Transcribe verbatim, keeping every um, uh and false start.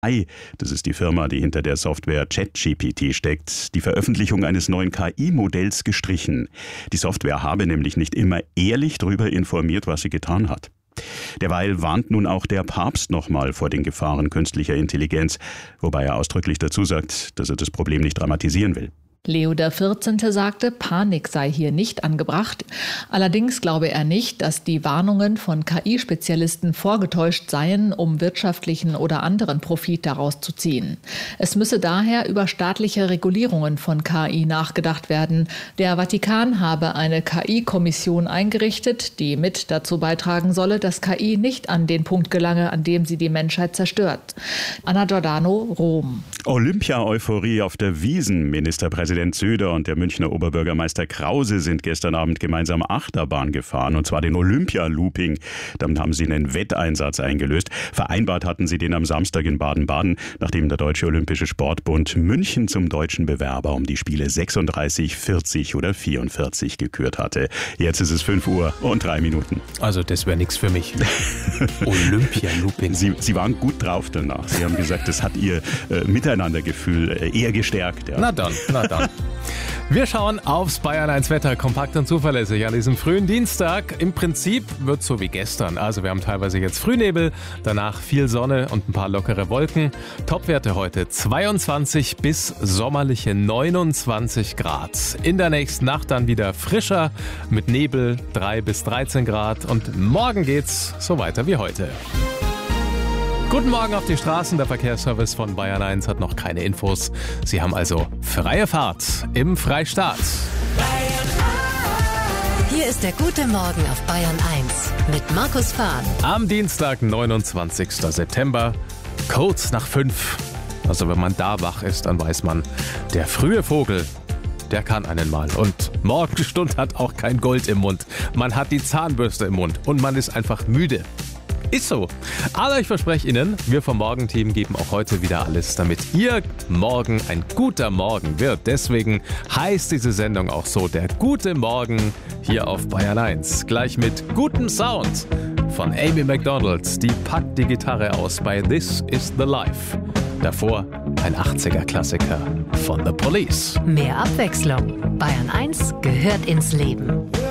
OpenAI, das ist die Firma, die hinter der Software ChatGPT steckt, die Veröffentlichung eines neuen K I-Modells gestrichen. Die Software habe nämlich nicht immer ehrlich darüber informiert, was sie getan hat. Derweil warnt nun auch der Papst nochmal vor den Gefahren künstlicher Intelligenz, wobei er ausdrücklich dazu sagt, dass er das Problem nicht dramatisieren will. Leo der Vierzehnte sagte, Panik sei hier nicht angebracht. Allerdings glaube er nicht, dass die Warnungen von K I-Spezialisten vorgetäuscht seien, um wirtschaftlichen oder anderen Profit daraus zu ziehen. Es müsse daher über staatliche Regulierungen von K I nachgedacht werden. Der Vatikan habe eine K I-Kommission eingerichtet, die mit dazu beitragen solle, dass K I nicht an den Punkt gelange, an dem sie die Menschheit zerstört. Anna Giordano, Rom. Olympia-Euphorie auf der Wiesn. Ministerpräsident Präsident Söder und der Münchner Oberbürgermeister Krause sind gestern Abend gemeinsam Achterbahn gefahren, und zwar den Olympia-Looping. Damit haben sie einen Wetteinsatz eingelöst. Vereinbart hatten sie den am Samstag in Baden-Baden, nachdem der Deutsche Olympische Sportbund München zum deutschen Bewerber um die Spiele sechsunddreißig, vierzig oder vierundvierzig gekürt hatte. Jetzt ist es fünf Uhr und drei Minuten. Also das wäre nichts für mich. Olympia-Looping. Sie, Sie waren gut drauf danach. Sie haben gesagt, das hat Ihr äh, Miteinandergefühl äh, eher gestärkt. Ja. Na dann, na dann. Wir schauen aufs Bayern eins Wetter, kompakt und zuverlässig an diesem frühen Dienstag. Im Prinzip wird es so wie gestern. Also wir haben teilweise jetzt Frühnebel, danach viel Sonne und ein paar lockere Wolken. Topwerte heute zweiundzwanzig bis sommerliche neunundzwanzig Grad. In der nächsten Nacht dann wieder frischer mit Nebel drei bis dreizehn Grad. Und morgen geht's so weiter wie heute. Guten Morgen auf die Straßen. Der Verkehrsservice von Bayern eins hat noch keine Infos. Sie haben also freie Fahrt im Freistaat. Hier ist der gute Morgen auf Bayern eins mit Markus Fahn. Am Dienstag, neunundzwanzigsten September, kurz nach fünf. Also wenn man da wach ist, dann weiß man, der frühe Vogel, der kann einen mal. Und Morgenstund hat auch kein Gold im Mund. Man hat die Zahnbürste im Mund und man ist einfach müde. Ist so. Aber ich verspreche Ihnen, wir vom Morgenteam geben auch heute wieder alles, damit Ihr Morgen ein guter Morgen wird. Deswegen heißt diese Sendung auch so, der gute Morgen hier auf Bayern eins. Gleich mit gutem Sound von Amy Macdonald. Die packt die Gitarre aus bei This Is The Life. Davor ein achtziger-Klassiker von The Police. Mehr Abwechslung. Bayern eins gehört ins Leben.